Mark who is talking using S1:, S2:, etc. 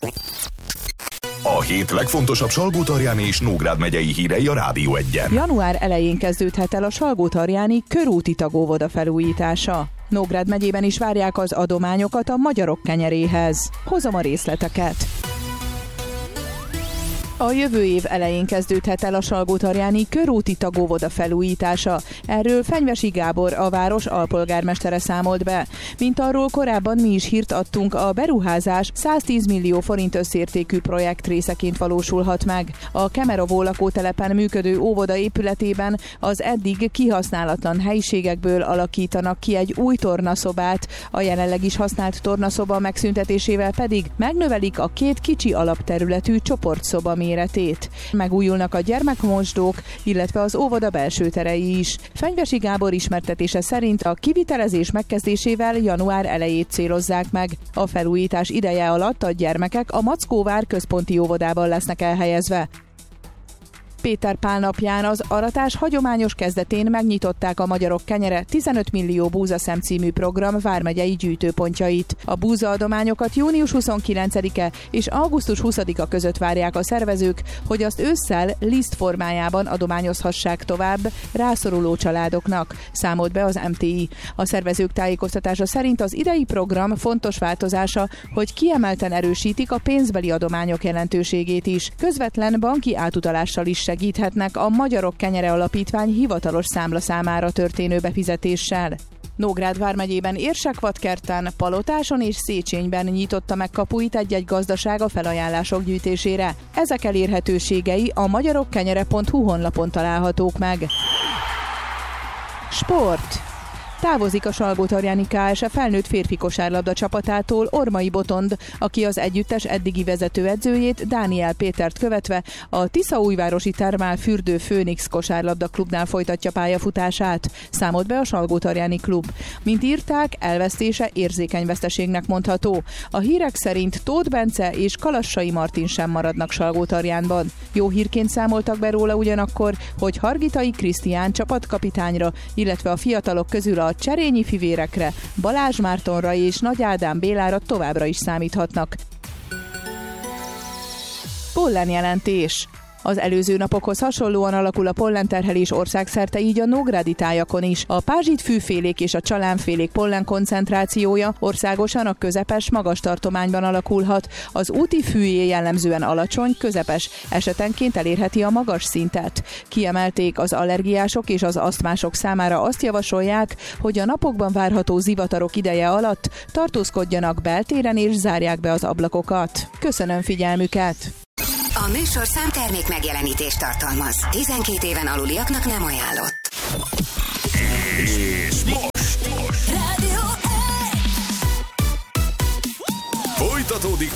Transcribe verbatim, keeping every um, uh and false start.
S1: A hét legfontosabb Salgótarjáni és Nógrád megyei hírei a Rádió Egyen.
S2: Január elején kezdődhet el a Salgótarjáni körúti tagóvoda felújítása. Nógrád megyében is várják az adományokat a magyarok kenyeréhez. Hozom a részleteket. A jövő év elején kezdődhet el a Salgótarjáni körúti tagóvoda felújítása. Erről Fenyvesi Gábor, a város alpolgármestere számolt be. Mint arról korábban mi is hírt adtunk, a beruházás száztíz millió forint összértékű projekt részeként valósulhat meg. A Kemerovó lakótelepen működő óvoda épületében az eddig kihasználatlan helyiségekből alakítanak ki egy új tornaszobát, a jelenleg is használt tornaszoba megszüntetésével pedig megnövelik a két kicsi alapterületű csoportszoba méretét. méretét. Megújulnak a gyermekmosdók, illetve az óvoda belső terei is. Fenyvesi Gábor ismertetése szerint a kivitelezés megkezdésével január elejét célozzák meg. A felújítás ideje alatt a gyermekek a Mackóvár központi óvodában lesznek elhelyezve. Péter Pál napján az aratás hagyományos kezdetén megnyitották a Magyarok kenyere tizenöt millió búzaszem című program vármegyei gyűjtőpontjait. A búzaadományokat június huszonkilencedike és augusztus huszadika között várják a szervezők, hogy azt ősszel liszt formájában adományozhassák tovább rászoruló családoknak, számolt be az em té i. A szervezők tájékoztatása szerint az idei program fontos változása, hogy kiemelten erősítik a pénzbeli adományok jelentőségét is. Közvetlen banki átutalással is segíthetnek a Magyarok kenyere alapítvány hivatalos számlaszámára történő befizetéssel. Nógrád vármegyében Érsekvadkerten, Palotáson és Széchenyben nyitotta meg kapuit egy-egy gazdaság a felajánlások gyűjtésére. Ezek elérhetőségei a magyarokkenyere pont hu honlapon találhatók meg. Sport. Távozik a Salgótarjáni ká es e felnőtt férfi kosárlabda csapatától Ormai Botond, aki az együttes eddigi vezetőedzőjét, Dániel Pétert követve a Tiszaújvárosi Termál Fürdő Főnix kosárlabda klubnál folytatja pályafutását, számolt be a Salgótarjáni klub. Mint írták, elvesztése érzékeny veszteségnek mondható. A hírek szerint Tóth Bence és Kalassai Martin sem maradnak Salgótarjánban. Jó hírként számoltak be róla ugyanakkor, hogy Hargitai Krisztián csapatkapitányra, illetve a fiatalok közül a Cserényi fivérekre, Balázs Mártonra és Nagy Ádám Bélára továbbra is számíthatnak. Pollenjelentés. Az előző napokhoz hasonlóan alakul a pollenterhelés országszerte, így a nógrádi tájakon is. A pázsitfűfélék és a csalánfélék pollen koncentrációja országosan a közepes, magas tartományban alakulhat. Az úti fűjé jellemzően alacsony, közepes, esetenként elérheti a magas szintet. Kiemelték, az allergiások és az asztmások számára azt javasolják, hogy a napokban várható zivatarok ideje alatt tartózkodjanak beltéren és zárják be az ablakokat. Köszönöm figyelmüket!
S3: A műsorszám termék megjelenítést tartalmaz. tizenkét éven aluliaknak nem ajánlott.
S1: És most, most.
S3: Rádió egy!
S1: Folytatódik